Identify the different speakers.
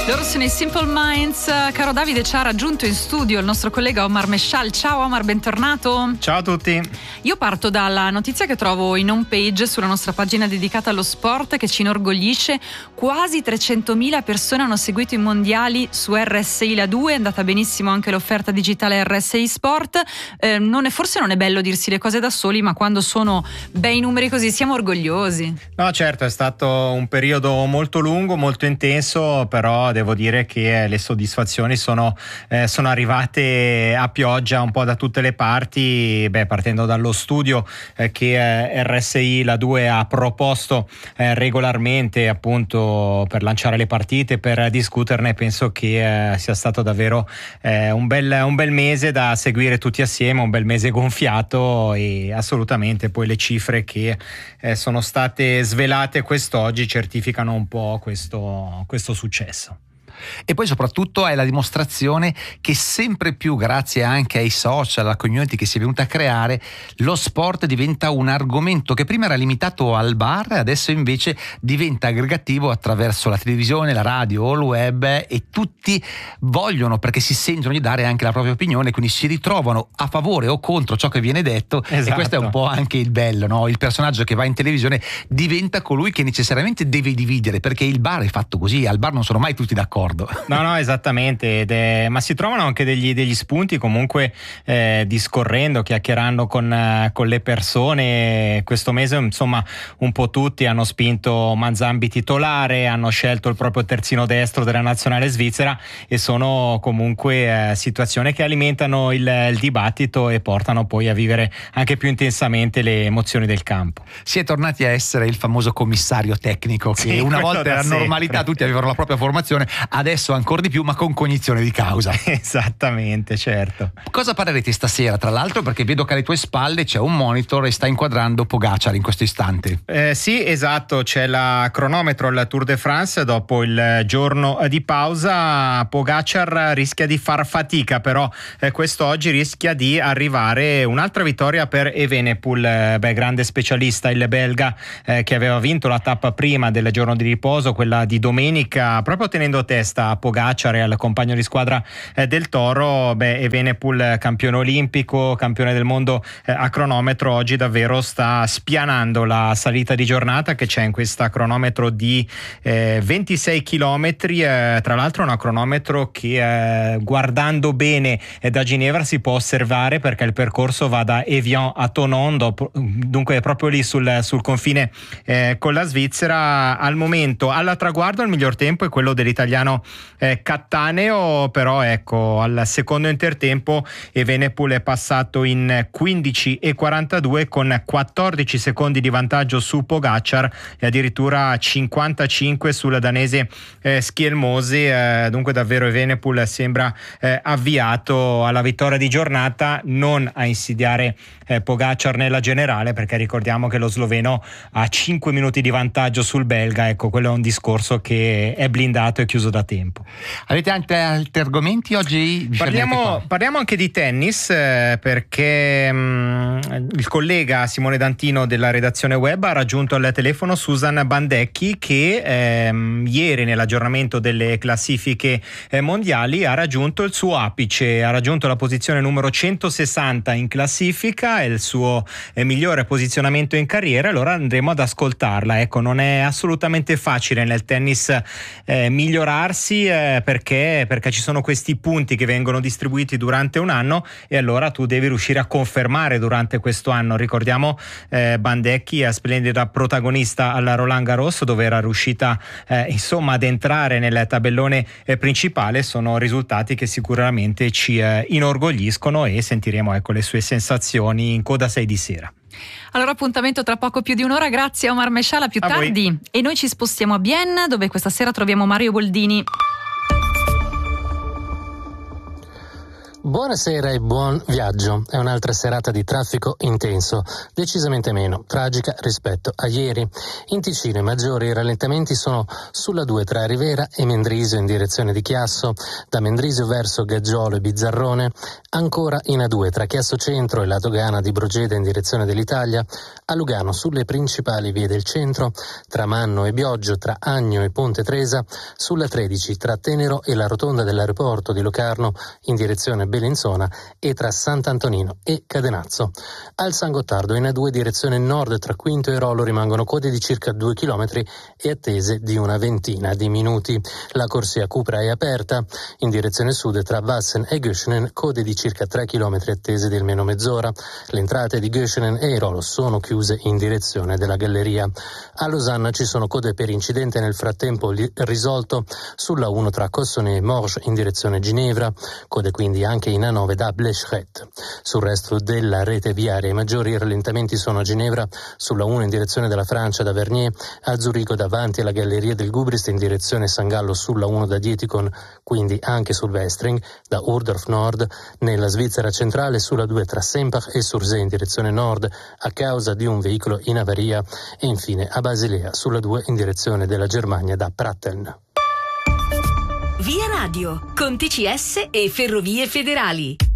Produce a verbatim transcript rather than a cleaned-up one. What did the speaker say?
Speaker 1: Loro sono i Simple Minds. Caro Davide, ci ha raggiunto in studio il nostro collega Omar Mescial. Ciao Omar, bentornato.
Speaker 2: Ciao a tutti.
Speaker 1: Io parto dalla notizia che trovo in home page sulla nostra pagina dedicata allo sport, che ci inorgoglisce. Quasi trecentomila persone hanno seguito i mondiali su R S I La due, è andata benissimo anche l'offerta digitale R S I Sport. Eh, non è, forse non è bello dirsi le cose da soli, ma quando sono bei numeri così siamo orgogliosi.
Speaker 2: No, certo, è stato un periodo molto lungo, molto intenso, però devo dire che le soddisfazioni sono, eh, sono arrivate a pioggia un po' da tutte le parti, beh, partendo dallo studio eh, che eh, R S I La due ha proposto eh, regolarmente appunto per lanciare le partite, per discuterne. Penso che eh, sia stato davvero eh, un, bel, un bel mese da seguire tutti assieme, un bel mese gonfiato, e assolutamente poi le cifre che eh, sono state svelate quest'oggi certificano un po' questo, questo successo.
Speaker 3: E poi soprattutto è la dimostrazione che sempre più, grazie anche ai social, alla community che si è venuta a creare, lo sport diventa un argomento che prima era limitato al bar, adesso invece diventa aggregativo attraverso la televisione, la radio o il web, e tutti vogliono, perché si sentono di dare anche la propria opinione, quindi si ritrovano a favore o contro ciò che viene detto. Esatto. E questo è un po' anche il bello, no? Il personaggio che va in televisione diventa colui che necessariamente deve dividere, perché il bar è fatto così, al bar non sono mai tutti d'accordo.
Speaker 2: No, no, esattamente, ed è, ma si trovano anche degli, degli spunti comunque eh, discorrendo, chiacchierando con, eh, con le persone. Questo mese insomma un po' tutti hanno spinto Manzambi titolare, hanno scelto il proprio terzino destro della nazionale svizzera, e sono comunque eh, situazioni che alimentano il, il dibattito e portano poi a vivere anche più intensamente le emozioni del campo.
Speaker 3: Si è tornati a essere il famoso commissario tecnico che sì, una volta era normalità, tutti avevano la propria formazione, adesso ancora di più, ma con cognizione di causa.
Speaker 2: Esattamente, certo.
Speaker 3: Cosa parlerete stasera, tra l'altro, perché vedo che alle tue spalle c'è un monitor e sta inquadrando Pogacar in questo istante?
Speaker 2: Eh, sì, esatto, c'è la cronometro al Tour de France. Dopo il giorno di pausa Pogacar rischia di far fatica, però eh, quest'oggi rischia di arrivare un'altra vittoria per Evenepoel, eh, beh, grande specialista, il belga eh, che aveva vinto la tappa prima del giorno di riposo, quella di domenica, proprio tenendo testa a Pogacar e al compagno di squadra eh, del Toro. Beh, Evenepoel, campione olimpico, campione del mondo eh, a cronometro, oggi davvero sta spianando la salita di giornata che c'è in questa cronometro di eh, ventisei chilometri, eh, tra l'altro una cronometro che eh, guardando bene eh, da Ginevra si può osservare, perché il percorso va da Evian a Thonon, dopo, dunque proprio lì sul, sul confine eh, con la Svizzera. Al momento alla traguardo il miglior tempo è quello dell'italiano Eh, Cattaneo, però ecco, al secondo intertempo Evenepoel è passato in quindici e quarantadue con quattordici secondi di vantaggio su Pogacar e addirittura cinquantacinque sul danese eh, Schielmosi. Eh, dunque davvero Evenepoel sembra eh, avviato alla vittoria di giornata, non a insidiare eh, Pogacar nella generale, perché ricordiamo che lo sloveno ha cinque minuti di vantaggio sul belga. Ecco, quello è un discorso che è blindato e chiuso da tempo.
Speaker 3: Avete anche altri argomenti oggi?
Speaker 2: Parliamo, parliamo anche di tennis, eh, perché mh, il collega Simone D'Antino della redazione web ha raggiunto al telefono Susan Bandecchi, che ehm, ieri nell'aggiornamento delle classifiche eh, mondiali ha raggiunto il suo apice, ha raggiunto la posizione numero centosessanta in classifica, è il suo eh, migliore posizionamento in carriera. Allora andremo ad ascoltarla. Ecco, non è assolutamente facile nel tennis eh, migliorarsi, eh, perché, perché ci sono questi punti che vengono distribuiti durante un anno, e allora tu devi riuscire a confermare durante questo anno. Ricordiamo eh, Bandecchi è splendida protagonista alla Roland Garros, dove era riuscita eh, insomma ad entrare nel tabellone eh, principale. Sono risultati che sicuramente ci eh, inorgogliscono, e sentiremo ecco le sue sensazioni in coda sei di sera.
Speaker 1: Allora, appuntamento tra poco più di un'ora. Grazie a Omar Mescial, più a tardi voi. E noi ci spostiamo a Bienne, dove questa sera troviamo Mario Boldini.
Speaker 4: Buonasera e buon viaggio. È un'altra serata di traffico intenso, decisamente meno tragica rispetto a ieri. In Ticino i maggiori rallentamenti sono sulla due tra Rivera e Mendrisio in direzione di Chiasso, da Mendrisio verso Gaggiolo e Bizzarrone, ancora in A due tra Chiasso Centro e la dogana di Brogeda in direzione dell'Italia, a Lugano sulle principali vie del centro, tra Manno e Bioggio, tra Agno e Ponte Tresa, sulla tredici tra Tenero e la rotonda dell'aeroporto di Locarno in direzione Bellinzona e tra Sant'Antonino e Cadenazzo. Al San Gottardo in A due direzione nord tra Quinto e Rolo rimangono code di circa due chilometri e attese di una ventina di minuti. La corsia Cupra è aperta. In direzione sud tra Wassen e Göschenen code di circa tre chilometri attese di almeno mezz'ora. Le entrate di Göschenen e Rolo sono chiuse in direzione della galleria. A Losanna ci sono code per incidente nel frattempo risolto sulla uno tra Cossonay e Morges in direzione Ginevra, code quindi anche in A nove da Bleschret. Sul resto della rete viaria i maggiori rallentamenti sono a Ginevra sulla uno in direzione della Francia da Vernier, a Zurigo davanti alla galleria del Gubrist in direzione San Gallo sulla uno da Dietikon, quindi anche sul Westring, da Urdorf Nord, nella Svizzera centrale sulla due tra Sempach e Sursee in direzione nord a causa di un veicolo in avaria e infine a Basilea sulla due in direzione della Germania da Pratteln.
Speaker 5: Via Radio, con T C S e Ferrovie Federali.